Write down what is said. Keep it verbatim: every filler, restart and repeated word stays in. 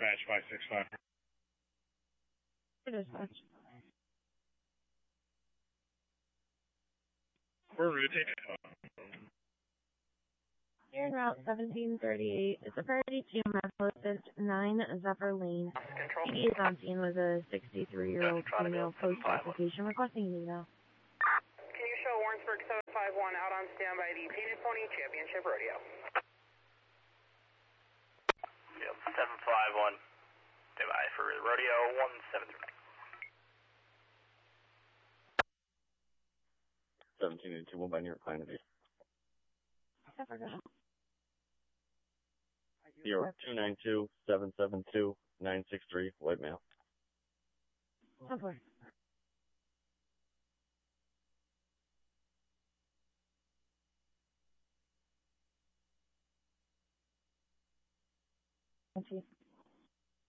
dispatch five six five. Dispatch. We're route. Here in Route seventeen thirty-eight, it's a priority G M F posted nine Zephyr Lane. P D is on scene with a sixty-three-year-old female post-application requesting an email. Can you show Warrensburg seven five one out on standby, the Painted Pony Championship Rodeo? Yep, seven five one. Standby for Rodeo one seven three. seventeen eighty-two, one by New York Client. I forgot. Zero two nine two seven seven two nine six three, white male. Subway. Thank you.